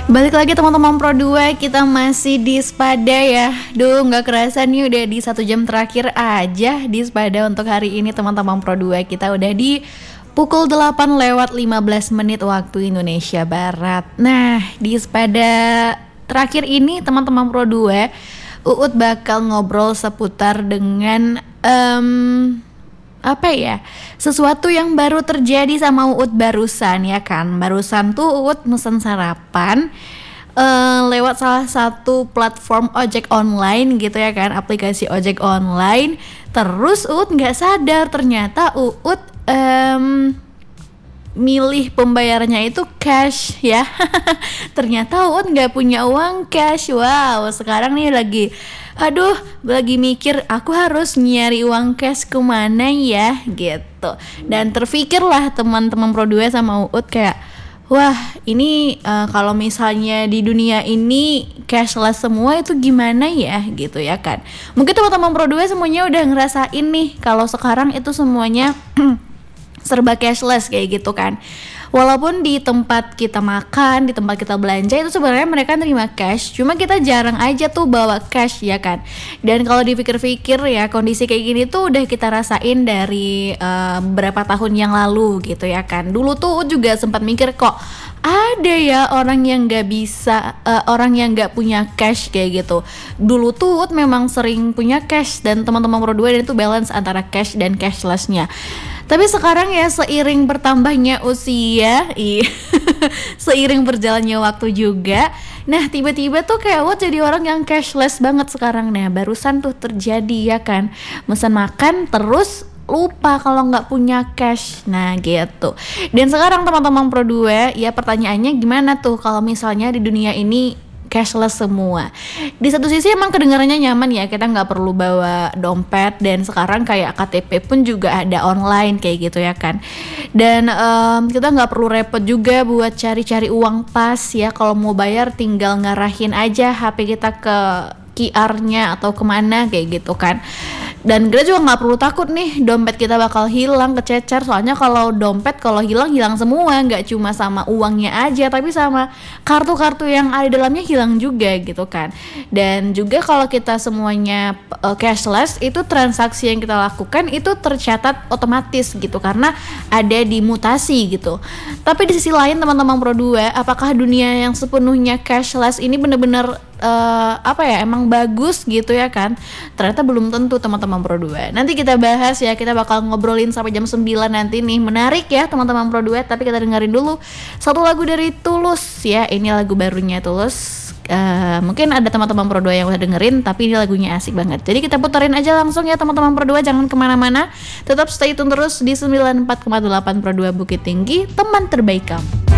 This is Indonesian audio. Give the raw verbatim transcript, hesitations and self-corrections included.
Balik lagi teman-teman Pro dua, kita masih di Spada ya. Duh, gak kerasa nih udah di satu jam terakhir aja di Spada untuk hari ini teman-teman Pro dua. Kita udah di pukul delapan lewat lima belas menit waktu Indonesia Barat. Nah, di Spada terakhir ini teman-teman Pro dua, Uut bakal ngobrol seputar dengan um, apa ya, sesuatu yang baru terjadi sama Uut barusan ya kan. Barusan tuh Uut mesen sarapan uh, lewat salah satu platform ojek online gitu ya kan, aplikasi ojek online. Terus Uut nggak sadar ternyata Uut um, milih pembayarannya itu cash ya. Ternyata Uut nggak punya uang cash. Wow, sekarang nih lagi aduh, lagi mikir aku harus nyari uang cash kemana ya gitu. Dan terfikirlah teman-teman Pro dua sama Uut kayak, wah ini uh, kalau misalnya di dunia ini cashless semua itu gimana ya gitu ya kan. Mungkin teman-teman Pro dua semuanya udah ngerasain nih kalau sekarang itu semuanya serba cashless kayak gitu kan. Walaupun di tempat kita makan, di tempat kita belanja itu sebenarnya mereka nerima cash, cuma kita jarang aja tuh bawa cash ya kan. Dan kalau dipikir-pikir ya, kondisi kayak gini tuh udah kita rasain dari uh, beberapa tahun yang lalu gitu ya kan. Dulu tuh juga sempat mikir kok ada ya orang yang nggak bisa, uh, orang yang nggak punya cash kayak gitu. Dulu tuh memang sering punya cash dan teman-teman Pro dua dan itu balance antara cash dan cashlessnya. Tapi sekarang ya seiring bertambahnya usia, iya, seiring berjalannya waktu juga, nah tiba-tiba tuh kayak Uut jadi orang yang cashless banget sekarang. Nah barusan tuh terjadi ya kan, mesen makan terus lupa kalau nggak punya cash, nah gitu. Dan sekarang teman-teman Pro dua, ya pertanyaannya gimana tuh kalau misalnya di dunia ini cashless semua. Di satu sisi emang kedengarannya nyaman ya, kita nggak perlu bawa dompet dan sekarang kayak K T P pun juga ada online kayak gitu ya kan. Dan um, kita nggak perlu repot juga buat cari-cari uang pas ya, kalau mau bayar tinggal ngarahin aja H P kita ke Q R-nya atau kemana kayak gitu kan. Dan kita juga nggak perlu takut nih dompet kita bakal hilang, kececer. Soalnya kalau dompet kalau hilang hilang semua, nggak cuma sama uangnya aja, tapi sama kartu-kartu yang ada dalamnya hilang juga gitu kan. Dan juga kalau kita semuanya uh, cashless, itu transaksi yang kita lakukan itu tercatat otomatis gitu karena ada di mutasi gitu. Tapi di sisi lain teman-teman Pro dua, apakah dunia yang sepenuhnya cashless ini benar-benar uh, apa ya emang bagus gitu ya kan? Ternyata belum tentu teman-teman Pro dua. Nanti kita bahas ya, kita bakal ngobrolin sampai jam sembilan nanti nih. Menarik ya teman-teman Pro dua, tapi kita dengerin dulu satu lagu dari Tulus ya. Ini lagu barunya Tulus. Uh, mungkin ada teman-teman Pro dua yang udah dengerin, tapi ini lagunya asik banget. Jadi kita puterin aja langsung ya teman-teman Pro dua, jangan kemana-mana. Tetap stay tune terus di sembilan puluh empat koma delapan Pro dua Bukit Tinggi, teman terbaik kamu.